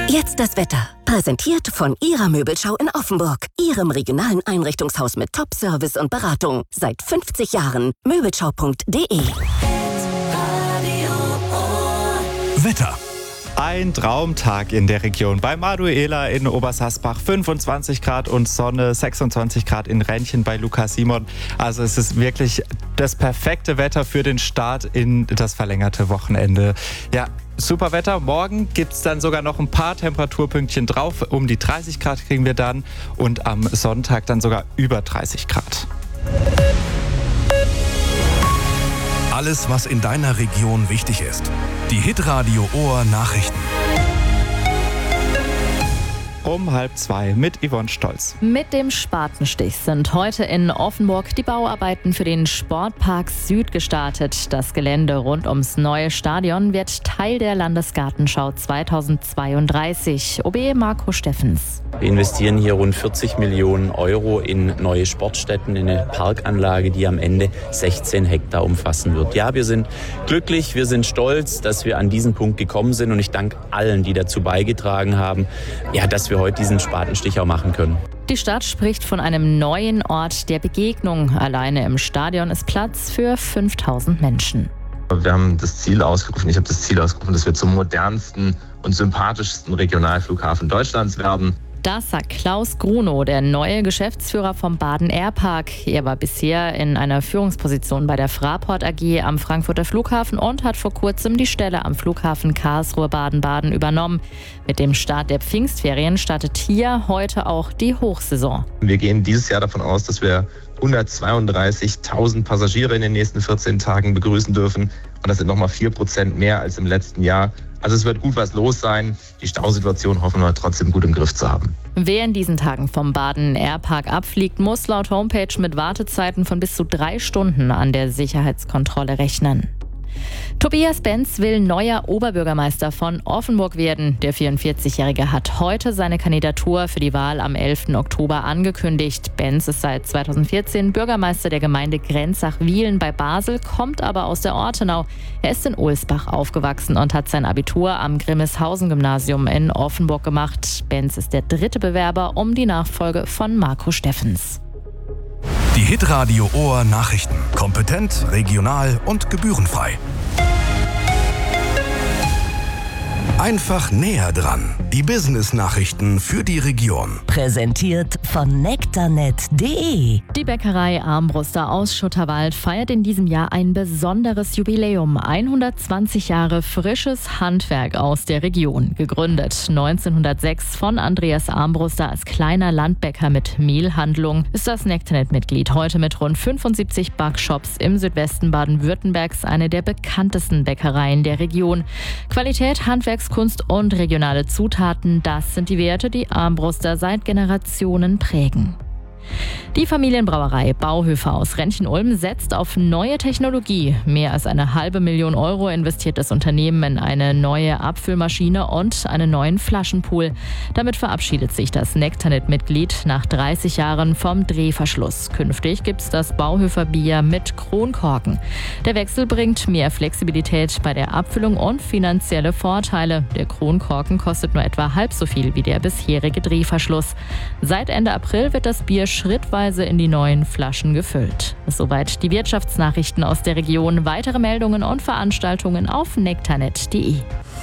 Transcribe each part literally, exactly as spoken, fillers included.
Jetzt das Wetter. Präsentiert von Ihrer Möbelschau in Offenburg. Ihrem regionalen Einrichtungshaus mit Top-Service und Beratung. Seit fünfzig Jahren. Möbelschau punkt de. Wetter. Ein Traumtag in der Region. Bei Maduela in Obersassbach fünfundzwanzig Grad und Sonne, sechsundzwanzig Grad in Rännchen bei Lukas Simon. Also es ist wirklich das perfekte Wetter für den Start in das verlängerte Wochenende. Ja, super Wetter. Morgen gibt es dann sogar noch ein paar Temperaturpünktchen drauf. Um die dreißig Grad kriegen wir dann und am Sonntag dann sogar über dreißig Grad. Alles, was in deiner Region wichtig ist. Die Hitradio Ohr Nachrichten. Um halb zwei mit Yvonne Stolz. Mit dem Spatenstich sind heute in Offenburg die Bauarbeiten für den Sportpark Süd gestartet. Das Gelände rund ums neue Stadion wird Teil der Landesgartenschau zweitausendzweiunddreißig. O B Marco Steffens. Wir investieren hier rund vierzig Millionen Euro in neue Sportstätten, in eine Parkanlage, die am Ende sechzehn Hektar umfassen wird. Ja, wir sind glücklich, wir sind stolz, dass wir an diesen Punkt gekommen sind und ich danke allen, die dazu beigetragen haben, ja, dass wir heute diesen Spatenstich auch machen können. Die Stadt spricht von einem neuen Ort der Begegnung. Alleine im Stadion ist Platz für fünftausend Menschen. Wir haben das Ziel ausgerufen, ich habe das Ziel ausgerufen, dass wir zum modernsten und sympathischsten Regionalflughafen Deutschlands werden. Das sagt Klaus Grunow, der neue Geschäftsführer vom Baden Airpark. Er war bisher in einer Führungsposition bei der Fraport A G am Frankfurter Flughafen und hat vor kurzem die Stelle am Flughafen Karlsruhe-Baden-Baden übernommen. Mit dem Start der Pfingstferien startet hier heute auch die Hochsaison. Wir gehen dieses Jahr davon aus, dass wir hundertzweiunddreißigtausend Passagiere in den nächsten vierzehn Tagen begrüßen dürfen. Und das sind nochmal vier Prozent mehr als im letzten Jahr. Also es wird gut was los sein. Die Stausituation hoffen wir trotzdem gut im Griff zu haben. Wer in diesen Tagen vom Baden Airpark abfliegt, muss laut Homepage mit Wartezeiten von bis zu drei Stunden an der Sicherheitskontrolle rechnen. Tobias Benz will neuer Oberbürgermeister von Offenburg werden. Der vierundvierzigjährige hat heute seine Kandidatur für die Wahl am elften Oktober angekündigt. Benz ist seit zweitausendvierzehn Bürgermeister der Gemeinde Grenzach-Wiehlen bei Basel, kommt aber aus der Ortenau. Er ist in Ohlsbach aufgewachsen und hat sein Abitur am Grimmelshausen-Gymnasium in Offenburg gemacht. Benz ist der dritte Bewerber um die Nachfolge von Marco Steffens. Die Hitradio Ohr Nachrichten. Kompetent, regional und gebührenfrei. Einfach näher dran. Die Business-Nachrichten für die Region. Präsentiert von nektarnet punkt de. Die Bäckerei Armbruster aus Schutterwald feiert in diesem Jahr ein besonderes Jubiläum. hundertzwanzig Jahre frisches Handwerk aus der Region. Gegründet neunzehnhundertsechs von Andreas Armbruster als kleiner Landbäcker mit Mehlhandlung, ist das nektarnet-Mitglied heute mit rund fünfundsiebzig Backshops im Südwesten Baden-Württembergs eine der bekanntesten Bäckereien der Region. Qualität, Handwerkskunst und regionale Zutaten, das sind die Werte, die Armbruster seit Generationen prägen. Die Familienbrauerei Bauhöfer aus Rännchen-Ulm setzt auf neue Technologie. Mehr als eine halbe Million Euro investiert das Unternehmen in eine neue Abfüllmaschine und einen neuen Flaschenpool. Damit verabschiedet sich das nektarnet-Mitglied nach dreißig Jahren vom Drehverschluss. Künftig gibt es das Bauhöfer Bier mit Kronkorken. Der Wechsel bringt mehr Flexibilität bei der Abfüllung und finanzielle Vorteile. Der Kronkorken kostet nur etwa halb so viel wie der bisherige Drehverschluss. Seit Ende April wird das Bier schrittweise in die neuen Flaschen gefüllt. Soweit die Wirtschaftsnachrichten aus der Region. Weitere Meldungen und Veranstaltungen auf nektarnet punkt de.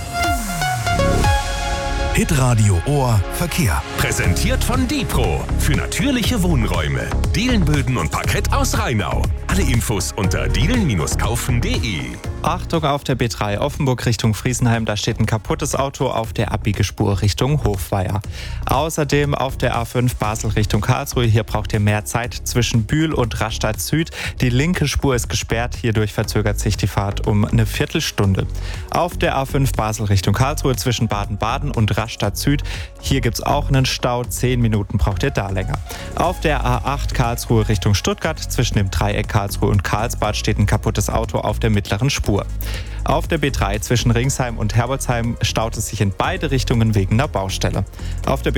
Hitradio Ohr Verkehr. Präsentiert von Dipro für natürliche Wohnräume. Dielenböden und Parkett aus Rheinau. Alle Infos unter dielen kaufen punkt de. Achtung auf der B drei Offenburg Richtung Friesenheim, da steht ein kaputtes Auto auf der Abbiegespur Richtung Hofweier. Außerdem auf der A fünf Basel Richtung Karlsruhe, hier braucht ihr mehr Zeit zwischen Bühl und Rastatt Süd. Die linke Spur ist gesperrt, hierdurch verzögert sich die Fahrt um eine Viertelstunde. Auf der A fünf Basel Richtung Karlsruhe zwischen Baden-Baden und Rastatt Süd, hier gibt es auch einen Stau, zehn Minuten braucht ihr da länger. Auf der A acht Karlsruhe Richtung Stuttgart zwischen dem Dreieck Karlsruhe und Karlsbad steht ein kaputtes Auto auf der mittleren Spur. Auf der B drei zwischen Ringsheim und Herbolzheim staut es sich in beide Richtungen wegen einer Baustelle. Auf der